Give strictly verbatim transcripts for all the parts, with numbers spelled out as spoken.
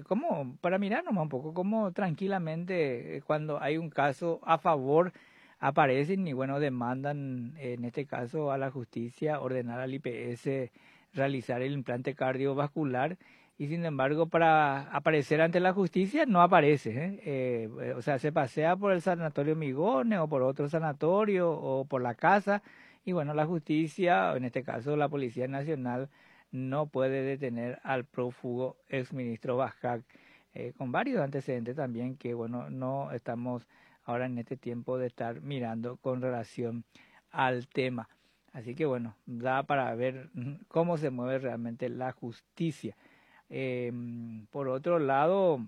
como para mirar nomás un poco cómo tranquilamente eh, cuando hay un caso a favor aparecen y bueno, demandan en este caso a la justicia ordenar al I P S realizar el implante cardiovascular y sin embargo para aparecer ante la justicia no aparece, ¿eh? Eh, eh, o sea, se pasea por el sanatorio Migones o por otro sanatorio o por la casa y bueno, la justicia, en este caso la Policía Nacional, no puede detener al prófugo exministro Bajac, eh, con varios antecedentes también que bueno, no estamos ahora en este tiempo de estar mirando con relación al tema. Así que bueno, da para ver cómo se mueve realmente la justicia. Eh, por otro lado,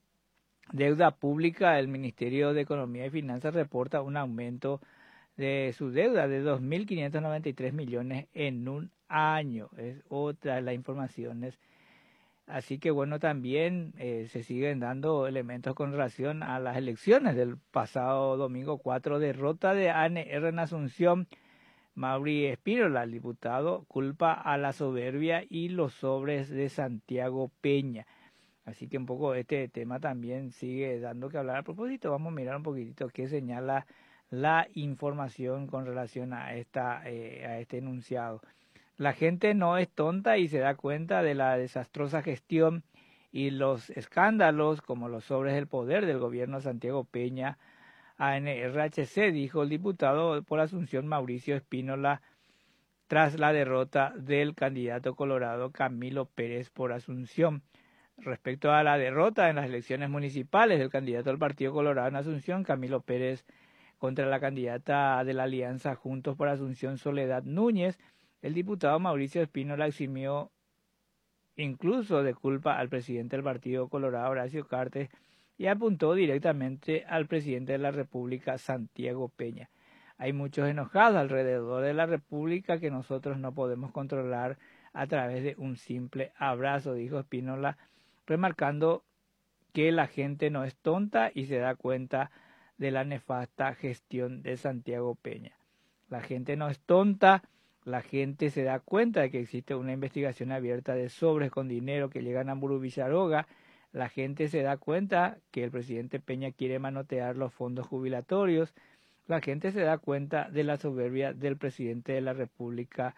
deuda pública, el Ministerio de Economía y Finanzas reporta un aumento de su deuda de dos mil quinientos noventa y tres millones en un año. Es otra de las informaciones. Así que bueno, también eh, se siguen dando elementos con relación a las elecciones del pasado domingo cuatro, derrota de A N R en Asunción. Mauri Espínola, el diputado, culpa a la soberbia y los sobres de Santiago Peña. Así que un poco este tema también sigue dando que hablar. A propósito, vamos a mirar un poquitito qué señala la información con relación a, esta, eh, a este enunciado. La gente no es tonta y se da cuenta de la desastrosa gestión y los escándalos como los sobres del poder del gobierno de Santiago Peña. A N R H C, dijo el diputado por Asunción Mauricio Espínola, tras la derrota del candidato colorado Camilo Pérez por Asunción. Respecto a la derrota en las elecciones municipales del candidato del Partido Colorado en Asunción, Camilo Pérez, contra la candidata de la Alianza Juntos por Asunción, Soledad Núñez, el diputado Mauricio Espínola eximió incluso de culpa al presidente del Partido Colorado, Horacio Cartes, y apuntó directamente al presidente de la República, Santiago Peña. Hay muchos enojados alrededor de la República que nosotros no podemos controlar a través de un simple abrazo, dijo Espínola, remarcando que la gente no es tonta y se da cuenta de la nefasta gestión de Santiago Peña. La gente no es tonta, la gente se da cuenta de que existe una investigación abierta de sobres con dinero que llegan a Mburú Villaroga. La gente se da cuenta que el presidente Peña quiere manotear los fondos jubilatorios. La gente se da cuenta de la soberbia del presidente de la República,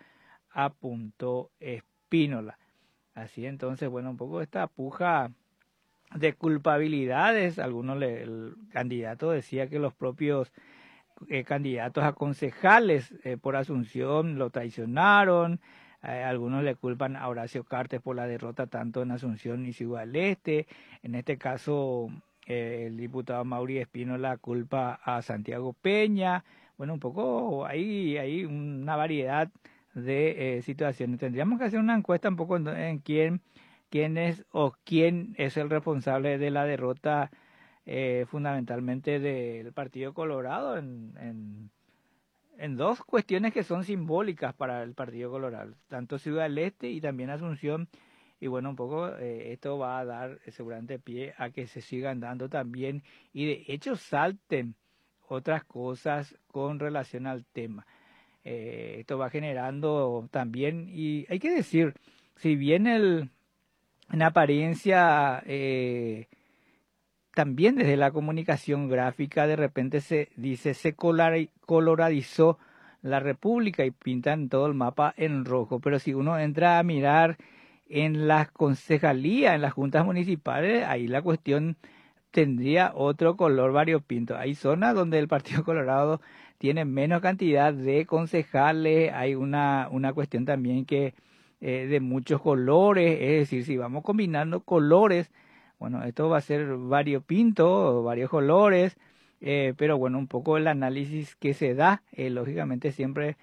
apuntó Espínola. Así entonces, bueno, un poco esta puja de culpabilidades. Algunos, le, el candidato decía que los propios eh, candidatos a concejales eh, por Asunción lo traicionaron. Eh, algunos le culpan a Horacio Cartes por la derrota tanto en Asunción y Ciudad del Este. En este caso, eh, el diputado Mauri Espínola culpa a Santiago Peña. Bueno, un poco hay, hay una variedad de eh, situaciones. Tendríamos que hacer una encuesta un poco en, en quién, quién es o quién es el responsable de la derrota eh, fundamentalmente del Partido Colorado en, en en dos cuestiones que son simbólicas para el Partido Colorado, tanto Ciudad del Este y también Asunción, y bueno, un poco eh, esto va a dar eh, seguramente pie a que se sigan dando también, y de hecho salten otras cosas con relación al tema. Eh, esto va generando también, y hay que decir, si bien el, en apariencia... Eh, también desde la comunicación gráfica de repente se dice se coloradizó la República y pintan todo el mapa en rojo, pero si uno entra a mirar en las concejalías, en las juntas municipales, ahí la cuestión tendría otro color variopinto. Hay zonas donde el Partido Colorado tiene menos cantidad de concejales, hay una, una cuestión también que eh, de muchos colores, es decir, si vamos combinando colores, bueno, esto va a ser variopinto, varios colores, eh, pero bueno, un poco el análisis que se da, eh, lógicamente siempre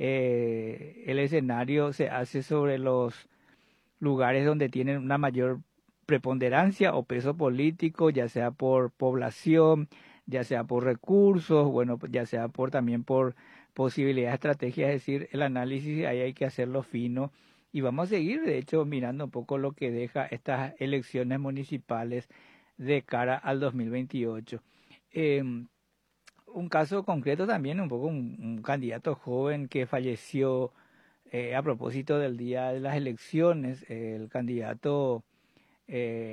eh, el escenario se hace sobre los lugares donde tienen una mayor preponderancia o peso político, ya sea por población, ya sea por recursos, bueno, ya sea por también por posibilidades, estrategias, es decir, el análisis ahí hay que hacerlo fino. Y vamos a seguir, de hecho, mirando un poco lo que deja estas elecciones municipales de cara al dos mil veintiocho. Eh, un caso concreto también, un poco un, un candidato joven que falleció eh, a propósito del día de las elecciones, eh, el candidato... Eh,